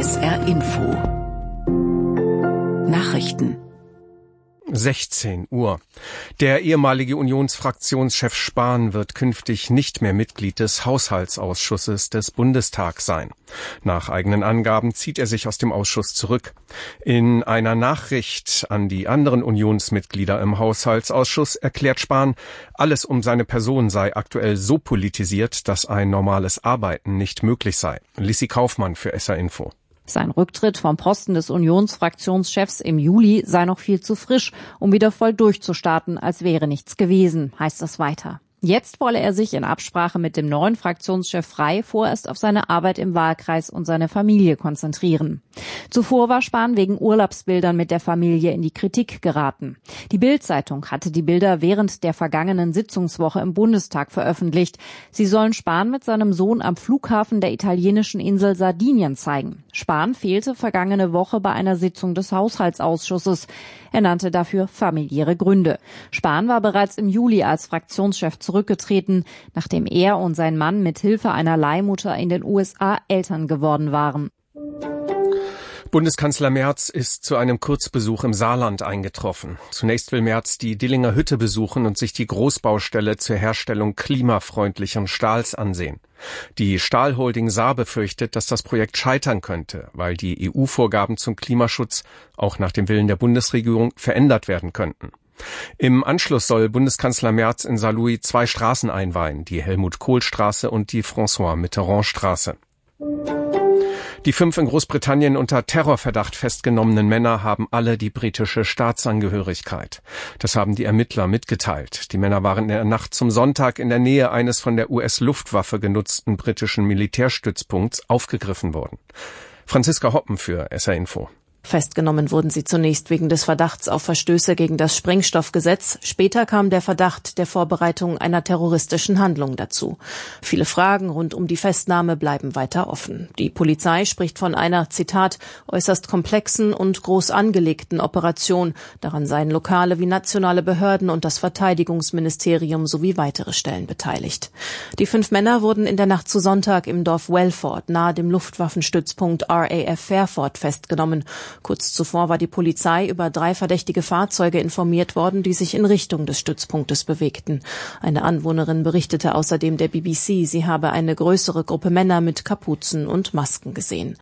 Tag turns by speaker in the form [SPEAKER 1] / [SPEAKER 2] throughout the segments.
[SPEAKER 1] SR Info Nachrichten
[SPEAKER 2] 16 Uhr. Der ehemalige Unionsfraktionschef Spahn wird künftig nicht mehr Mitglied des Haushaltsausschusses des Bundestags sein. Nach eigenen Angaben zieht er sich aus dem Ausschuss zurück. In einer Nachricht an die anderen Unionsmitglieder im Haushaltsausschuss erklärt Spahn, alles um seine Person sei aktuell so politisiert, dass ein normales Arbeiten nicht möglich sei. Lissi Kaufmann für SR Info.
[SPEAKER 3] Sein Rücktritt vom Posten des Unionsfraktionschefs im Juli sei noch viel zu frisch, um wieder voll durchzustarten, als wäre nichts gewesen, heißt es weiter. Jetzt wolle er sich in Absprache mit dem neuen Fraktionschef Frey vorerst auf seine Arbeit im Wahlkreis und seine Familie konzentrieren. Zuvor war Spahn wegen Urlaubsbildern mit der Familie in die Kritik geraten. Die Bild-Zeitung hatte die Bilder während der vergangenen Sitzungswoche im Bundestag veröffentlicht. Sie sollen Spahn mit seinem Sohn am Flughafen der italienischen Insel Sardinien zeigen. Spahn fehlte vergangene Woche bei einer Sitzung des Haushaltsausschusses. Er nannte dafür familiäre Gründe. Spahn war bereits im Juli als Fraktionschef zurückgetreten, nachdem er und sein Mann mit Hilfe einer Leihmutter in den USA Eltern geworden waren.
[SPEAKER 2] Bundeskanzler Merz ist zu einem Kurzbesuch im Saarland eingetroffen. Zunächst will Merz die Dillinger Hütte besuchen und sich die Großbaustelle zur Herstellung klimafreundlichen Stahls ansehen. Die Stahlholding Saar befürchtet, dass das Projekt scheitern könnte, weil die EU-Vorgaben zum Klimaschutz auch nach dem Willen der Bundesregierung verändert werden könnten. Im Anschluss soll Bundeskanzler Merz in Saarlouis 2 Straßen einweihen, die Helmut-Kohl-Straße und die François-Mitterrand-Straße. Die 5 in Großbritannien unter Terrorverdacht festgenommenen Männer haben alle die britische Staatsangehörigkeit. Das haben die Ermittler mitgeteilt. Die Männer waren in der Nacht zum Sonntag in der Nähe eines von der US-Luftwaffe genutzten britischen Militärstützpunkts aufgegriffen worden. Franziska Hoppen für SR Info.
[SPEAKER 4] Festgenommen wurden sie zunächst wegen des Verdachts auf Verstöße gegen das Sprengstoffgesetz. Später kam der Verdacht der Vorbereitung einer terroristischen Handlung dazu. Viele Fragen rund um die Festnahme bleiben weiter offen. Die Polizei spricht von einer, Zitat, äußerst komplexen und groß angelegten Operation. Daran seien lokale wie nationale Behörden und das Verteidigungsministerium sowie weitere Stellen beteiligt. Die 5 Männer wurden in der Nacht zu Sonntag im Dorf Welford nahe dem Luftwaffenstützpunkt RAF Fairford festgenommen. Kurz zuvor war die Polizei über 3 verdächtige Fahrzeuge informiert worden, die sich in Richtung des Stützpunktes bewegten. Eine Anwohnerin berichtete außerdem der BBC, sie habe eine größere Gruppe Männer mit Kapuzen und Masken gesehen.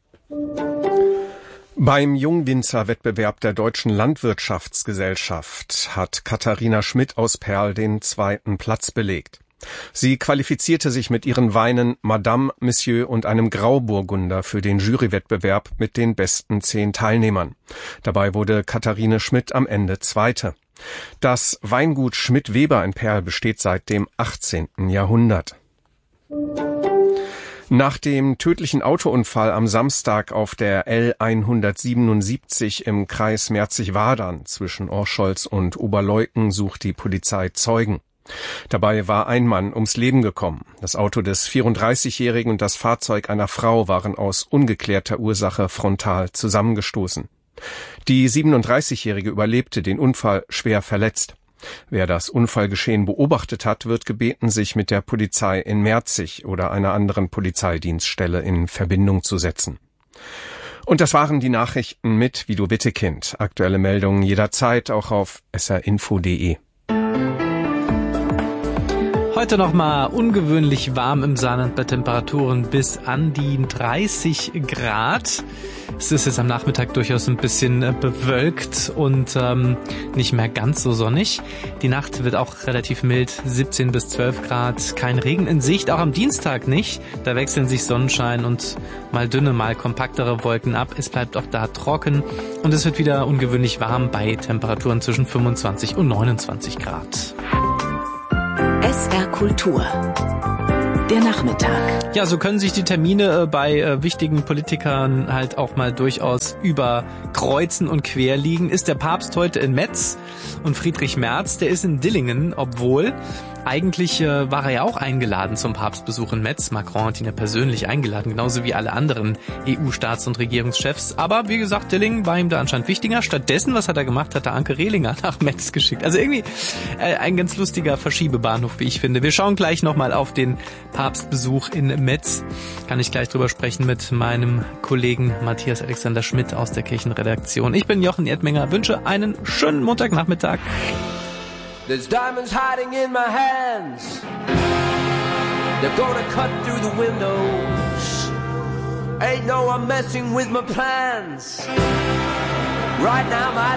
[SPEAKER 2] Beim Jungwinzer-Wettbewerb der Deutschen Landwirtschaftsgesellschaft hat Katharina Schmidt aus Perl den 2. Platz belegt. Sie qualifizierte sich mit ihren Weinen Madame, Monsieur und einem Grauburgunder für den Jurywettbewerb mit den besten 10 Teilnehmern. Dabei wurde Katharine Schmidt am Ende Zweite. Das Weingut Schmidt-Weber in Perl besteht seit dem 18. Jahrhundert. Nach dem tödlichen Autounfall am Samstag auf der L177 im Kreis Merzig-Wadern zwischen Orscholz und Oberleuten sucht die Polizei Zeugen. Dabei war ein Mann ums Leben gekommen. Das Auto des 34-Jährigen und das Fahrzeug einer Frau waren aus ungeklärter Ursache frontal zusammengestoßen. Die 37-Jährige überlebte den Unfall schwer verletzt. Wer das Unfallgeschehen beobachtet hat, wird gebeten, sich mit der Polizei in Merzig oder einer anderen Polizeidienststelle in Verbindung zu setzen. Und das waren die Nachrichten mit Vido Wittekind. Aktuelle Meldungen jederzeit auch auf srinfo.de.
[SPEAKER 5] Heute noch mal ungewöhnlich warm im Saarland bei Temperaturen bis an die 30 Grad. Es ist jetzt am Nachmittag durchaus ein bisschen bewölkt und nicht mehr ganz so sonnig. Die Nacht wird auch relativ mild, 17 bis 12 Grad. Kein Regen in Sicht, auch am Dienstag nicht. Da wechseln sich Sonnenschein und mal dünne, mal kompaktere Wolken ab. Es bleibt auch da trocken und es wird wieder ungewöhnlich warm bei Temperaturen zwischen 25 und 29 Grad.
[SPEAKER 1] SR Kultur. Der Nachmittag.
[SPEAKER 5] Ja, so können sich die Termine bei wichtigen Politikern halt auch mal durchaus überkreuzen und quer liegen. Ist der Papst heute in Metz und Friedrich Merz, der ist in Dillingen, obwohl Eigentlich war er ja auch eingeladen zum Papstbesuch in Metz. Macron hat ihn ja persönlich eingeladen, genauso wie alle anderen EU-Staats- und Regierungschefs. Aber wie gesagt, Dillingen war ihm da anscheinend wichtiger. Stattdessen, was hat er gemacht? Hat er Anke Rehlinger nach Metz geschickt. Also irgendwie ein ganz lustiger Verschiebebahnhof, wie ich finde. Wir schauen gleich nochmal auf den Papstbesuch in Metz. Kann ich gleich drüber sprechen mit meinem Kollegen Matthias Alexander Schmidt aus der Kirchenredaktion. Ich bin Jochen Erdmenger, wünsche einen schönen Montagnachmittag.
[SPEAKER 6] There's diamonds hiding in my hands. They're gonna cut through the windows. Ain't no one messing with my plans. Right now my